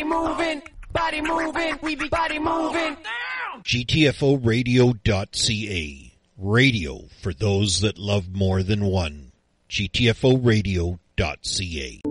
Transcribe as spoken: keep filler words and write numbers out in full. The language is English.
moving, body moving, we be body moving. G T F O radio dot C A. Radio for those that love more than one. G T F O radio dot C A.